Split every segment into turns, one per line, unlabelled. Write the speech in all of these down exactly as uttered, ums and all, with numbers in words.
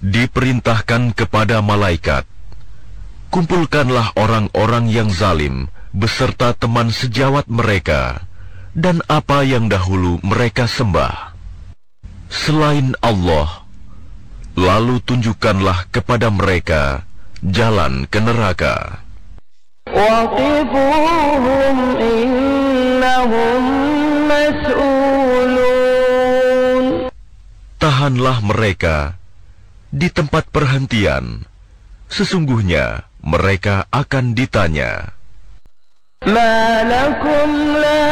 Diperintahkan kepada malaikat, kumpulkanlah orang-orang yang zalim beserta teman sejawat mereka dan apa yang dahulu mereka sembah selain Allah, lalu tunjukkanlah kepada mereka jalan ke neraka.
Waqifuhum innahum mas'ulun.
Tahanlah mereka di tempat perhentian, sesungguhnya mereka akan ditanya.
Ma lakum la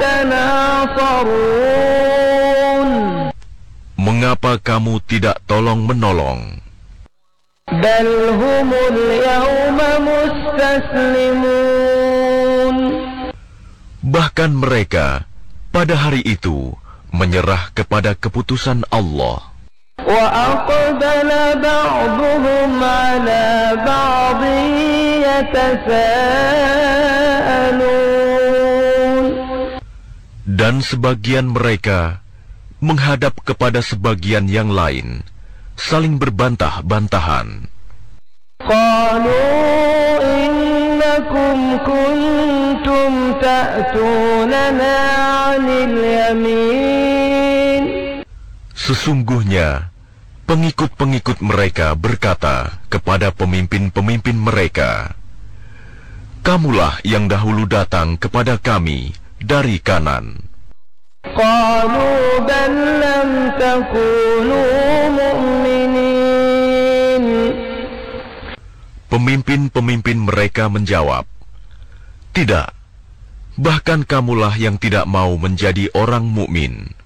tanasarun.
Mengapa kamu tidak tolong-menolong?
Bal humul yawma mustaslimun.
Bahkan mereka pada hari itu menyerah kepada keputusan Allah.
Wa aqbala ba'duhum ala ba'din yatasaalun.
Dan sebagian mereka menghadap kepada sebagian yang lain, saling berbantah-bantahan.
Qalu innakum kuntum ta'tunana 'anil yamin.
Sesungguhnya pengikut-pengikut mereka berkata kepada pemimpin-pemimpin mereka, kamulah yang dahulu datang kepada kami dari kanan.
Qalu bal lam takunu mu'minin.
Pemimpin-pemimpin mereka menjawab, tidak, bahkan kamulah yang tidak mau menjadi orang mukmin.